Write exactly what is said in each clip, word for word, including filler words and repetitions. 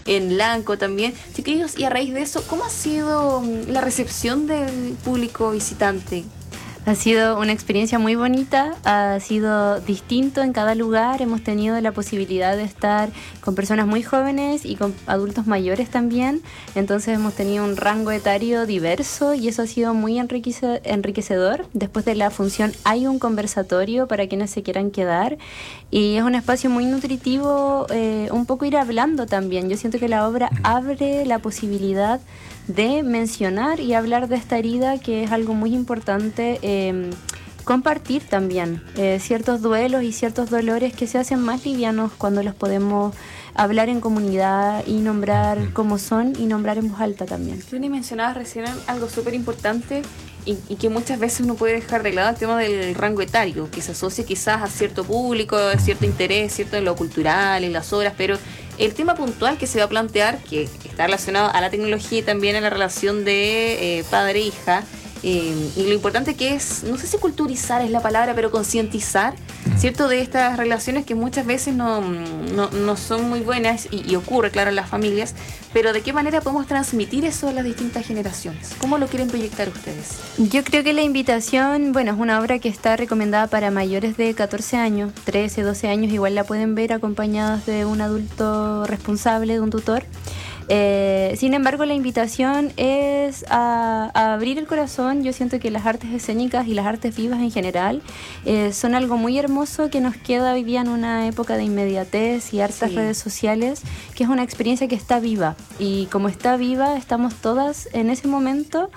en Lanco también. Chiquillos, y a raíz de eso, ¿cómo ha sido la recepción del público visitante? Ha sido una experiencia muy bonita, ha sido distinto en cada lugar, hemos tenido la posibilidad de estar con personas muy jóvenes y con adultos mayores también, entonces hemos tenido un rango etario diverso y eso ha sido muy enriquece- enriquecedor. Después de la función hay un conversatorio para quienes se quieran quedar y es un espacio muy nutritivo, eh, un poco ir hablando también. Yo siento que la obra abre la posibilidad de mencionar y hablar de esta herida, que es algo muy importante, eh, compartir también eh, ciertos duelos y ciertos dolores que se hacen más livianos cuando los podemos hablar en comunidad y nombrar como son y nombrar en voz alta también. Tú ni mencionabas recién algo súper importante y, y que muchas veces uno puede dejar de lado, el tema del rango etario, que se asocia quizás a cierto público, a cierto interés, cierto en lo cultural, en las obras, pero el tema puntual que se va a plantear, que está relacionado a la tecnología y también a la relación de eh, padre-hija, eh, y lo importante que es, no sé si culturizar es la palabra, pero concientizar, ¿cierto?, de estas relaciones que muchas veces no, no, no son muy buenas y, y ocurre, claro, en las familias, pero ¿de qué manera podemos transmitir eso a las distintas generaciones? ¿Cómo lo quieren proyectar ustedes? Yo creo que la invitación, bueno, es una obra que está recomendada para mayores de catorce años, trece, doce años, igual la pueden ver acompañados de un adulto responsable, de un tutor. Eh, sin embargo, la invitación es a, a abrir el corazón. Yo siento que las artes escénicas y las artes vivas en general eh, son algo muy hermoso que nos queda hoy día en una época de inmediatez y hartas Sí. redes sociales, que es una experiencia que está viva, y como está viva estamos todas en ese momento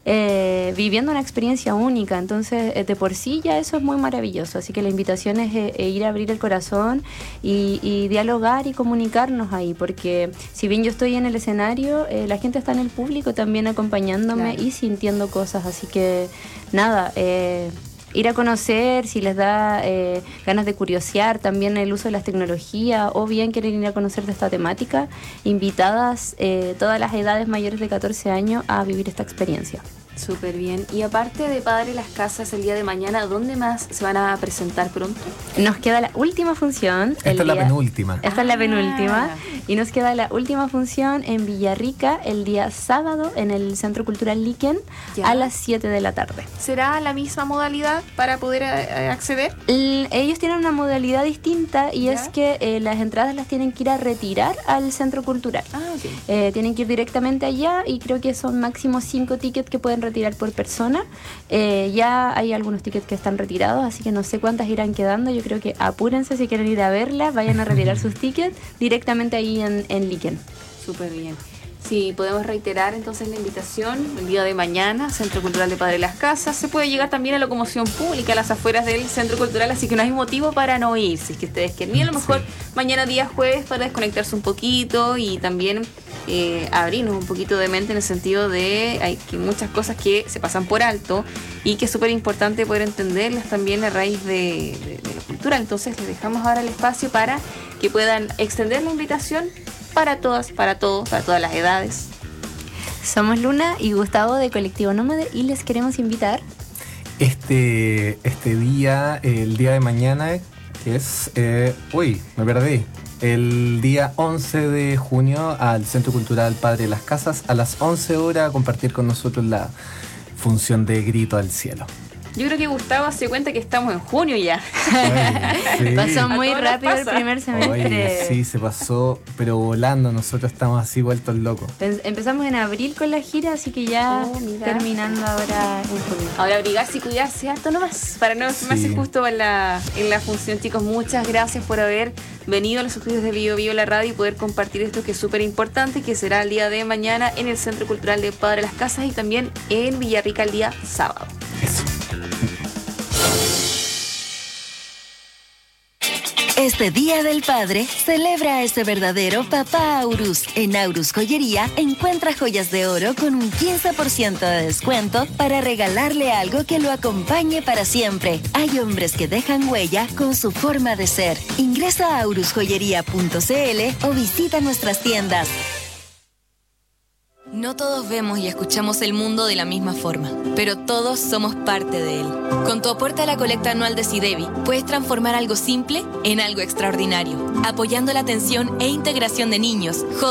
eh, viviendo una experiencia única. Entonces eh, de por sí ya eso es muy maravilloso, así que la invitación es eh, eh, ir a abrir el corazón y, y dialogar y comunicarnos ahí, porque si bien yo estoy en el escenario, eh, la gente está en el público también acompañándome, claro, y sintiendo cosas, así que nada, eh, ir a conocer, si les da eh, ganas de curiosear también el uso de las tecnologías, o bien quieren ir a conocer de esta temática, invitadas eh, todas las edades mayores de catorce años a vivir esta experiencia. Súper bien. Y aparte de Padre Las Casas el día de mañana, ¿dónde más se van a presentar pronto? Nos queda la última función. Esta es día, la penúltima. Esta ah. es la penúltima. Y nos queda la última función en Villarrica el día sábado en el Centro Cultural Liquen a las siete de la tarde. ¿Será la misma modalidad para poder eh, acceder? El, ellos tienen una modalidad distinta y ¿ya? Es que eh, las entradas las tienen que ir a retirar al Centro Cultural. Ah, okay. eh, tienen que ir directamente allá y creo que son máximo cinco tickets que pueden retirar por persona. Eh, ya hay algunos tickets que están retirados, así que no sé cuántas irán quedando. Yo creo que apúrense si quieren ir a verla, vayan a retirar sus tickets directamente ahí en, en Liquen. Súper bien. Sí, podemos reiterar entonces la invitación el día de mañana, Centro Cultural de Padre Las Casas. Se puede llegar también a locomoción pública a las afueras del Centro Cultural, así que no hay motivo para no ir. Si es que ustedes quieren ir, a lo mejor sí, mañana día jueves para desconectarse un poquito y también eh, abrirnos un poquito de mente en el sentido de hay que muchas cosas que se pasan por alto y que es súper importante poder entenderlas también a raíz de, de, de la cultura. Entonces les dejamos ahora el espacio para que puedan extender la invitación para todas, para todos, para todas las edades. Somos Luna y Gustavo de Colectivo Nómade y les queremos invitar este, este día, el día de mañana, que es, eh, uy, me perdí, el día once de junio al Centro Cultural Padre Las Casas a las once horas a compartir con nosotros la función de Grito al Cielo. Yo creo que Gustavo se cuenta que estamos en junio ya. Oye, sí. Pasó muy rápido el primer semestre. Oye, sí, se pasó, pero volando. Nosotros estamos así vueltos locos. Empezamos en abril con la gira, así que ya oh, terminando ahora en junio. Ahora abrigarse y cuidarse harto nomás, para no sí. más justo en la, en la función. Chicos, muchas gracias por haber venido a los estudios de Bio Bio La Radio y poder compartir esto que es súper importante, que será el día de mañana en el Centro Cultural de Padre Las Casas y también en Villarrica el día sábado. Eso. Este Día del Padre, celebra a ese verdadero papá Aurus. En Aurus Joyería, encuentra joyas de oro con un quince por ciento de descuento para regalarle algo que lo acompañe para siempre. Hay hombres que dejan huella con su forma de ser. Ingresa a aurus joyería punto c l o visita nuestras tiendas. No todos vemos y escuchamos el mundo de la misma forma, pero todos somos parte de él. Con tu aporte a la colecta anual de SIDEBI, puedes transformar algo simple en algo extraordinario, apoyando la atención e integración de niños, jóvenes,